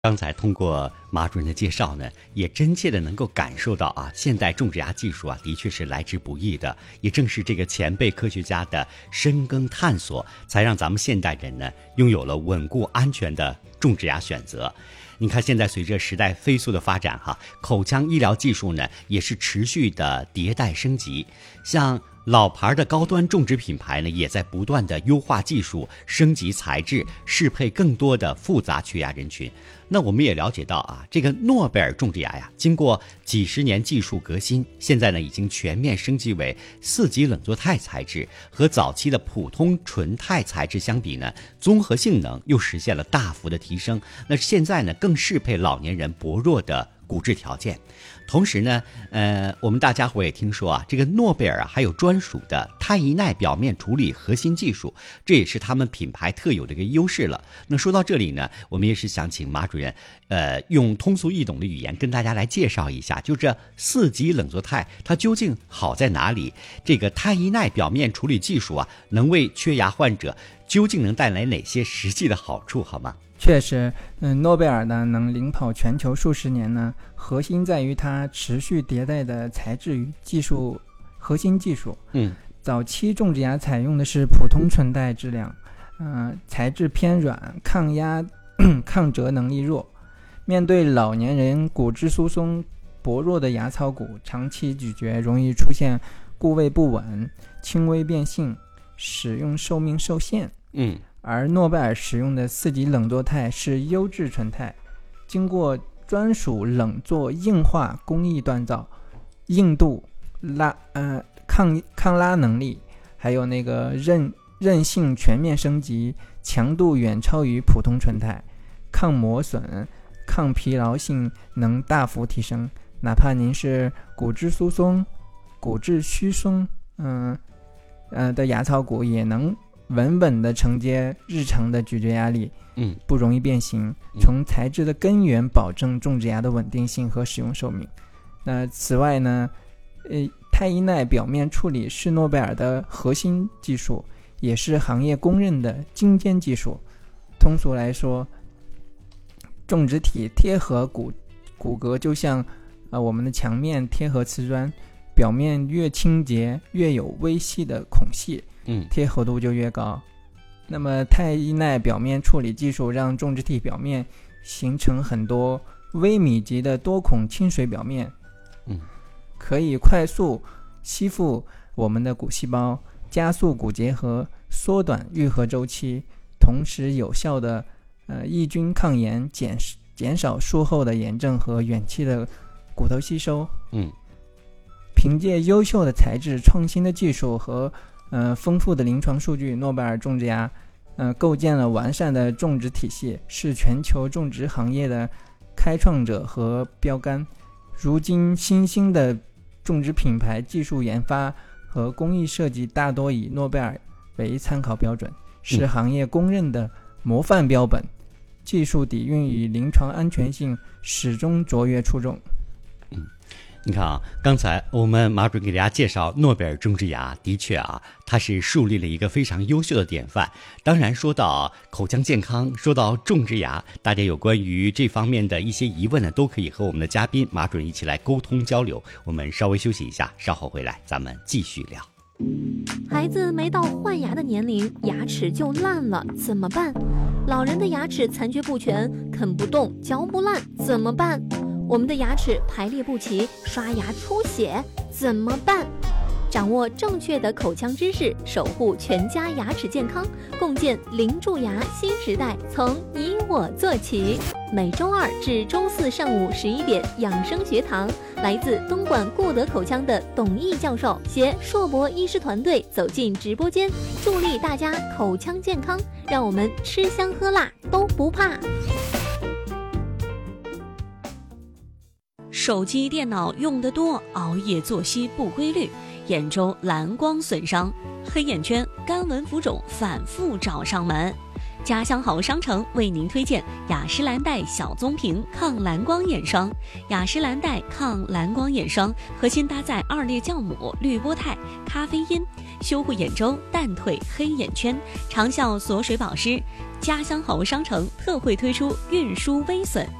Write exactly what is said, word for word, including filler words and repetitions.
刚才通过马主任的介绍呢，也真切的能够感受到啊，现代种植牙技术啊，的确是来之不易的。也正是这个前辈科学家的深耕探索，才让咱们现代人呢，拥有了稳固安全的种植牙选择。你看，现在随着时代飞速的发展哈，口腔医疗技术呢，也是持续的迭代升级。像老牌的高端种植品牌呢，也在不断的优化技术、升级材质，适配更多的复杂缺牙人群。那我们也了解到啊，这个诺贝尔种植牙呀，经过几十年技术革新，现在呢已经全面升级为四级冷作态材质，和早期的普通纯钛材质相比呢，综合性能又实现了大幅的提升。那现在呢，更适配老年人薄弱的骨质条件。同时呢，呃，我们大家伙也听说啊，这个诺贝尔啊还有专属的钛一耐表面处理核心技术，这也是他们品牌特有的一个优势了。那说到这里呢，我们也是想请马主任，呃，用通俗易懂的语言跟大家来介绍一下，就这四级冷作态它究竟好在哪里？这个钛一耐表面处理技术啊，能为缺牙患者究竟能带来哪些实际的好处，好吗？ 确实，嗯，诺贝尔呢能领跑全球数十年呢，核心在于它持续迭代的材质与技术核心技术。 嗯， 早期种植牙采用的是普通纯钛质量，呃，材质偏软，抗压、抗折能力弱。面对老年人骨质疏松薄弱的牙槽骨，长期咀嚼容易出现固位不稳、轻微变性，使用寿命受限。 嗯。 而诺贝尔使用的四级冷作态是优质纯钛，经过专属冷作硬化工艺锻造，硬度、拉呃抗抗拉能力，还有那个韧韧性全面升级，强度远超于普通纯钛，抗磨损、抗疲劳性能大幅提升。哪怕您是骨质疏松、骨质虚松，嗯呃的牙槽骨，也能稳稳地承接日常的咀嚼压力， 嗯， 不容易变形，从材质的根源保证种植牙的稳定性和使用寿命。那此外呢，呃，钛一耐表面处理是诺贝尔的核心技术，也是行业公认的精尖技术。通俗来说，种植体贴合骨骨骼，就像呃我们的墙面贴合瓷砖，表面越清洁，越有微细的孔隙。 嗯， 贴合度就越高。那么钛一耐表面处理技术让种植体表面形成很多微米级的多孔清水表面， 嗯， 可以快速吸附我们的骨细胞，加速骨结合，缩短愈合周期，同时有效的呃抑菌抗炎，减减少术后的炎症和远期的骨头吸收。 嗯， 凭借优秀的材质、创新的技术和呃，丰富的临床数据，诺贝尔种植牙，呃，构建了完善的种植体系，是全球种植行业的开创者和标杆。如今，新兴的种植品牌技术研发和工艺设计大多以诺贝尔为参考标准，是行业公认的模范标本。嗯、技术底蕴与临床安全性始终卓越出众。 嗯。你看啊，刚才我们马主任给大家介绍诺贝尔种植牙，的确啊，它是树立了一个非常优秀的典范。当然，说到口腔健康，说到种植牙，大家有关于这方面的一些疑问呢，都可以和我们的嘉宾马主任一起来沟通交流。我们稍微休息一下，稍后回来咱们继续聊。 孩子没到换牙的年龄，牙齿就烂了，怎么办？老人的牙齿残缺不全，啃不动，嚼不烂，怎么办？我们的牙齿排列不齐，刷牙出血，怎么办？掌握正确的口腔知识，守护全家牙齿健康，共建零蛀牙新时代，从你我做起。每周二至周四上午十一点，养生学堂，来自东莞顾德口腔的董毅教授携硕博医师团队走进直播间，助力大家口腔健康，让我们吃香喝辣都不怕。 手机电脑用得多，熬夜作息不规律，眼周蓝光损伤，黑眼圈、干纹浮肿反复找上门。 家乡好商城为您推荐雅诗兰黛小棕瓶抗蓝光眼霜。雅诗兰黛抗蓝光眼霜核心搭载二裂酵母、绿波肽、咖啡因，修护眼周、淡褪黑眼圈，长效锁水保湿。家乡好物商城特惠推出运输微损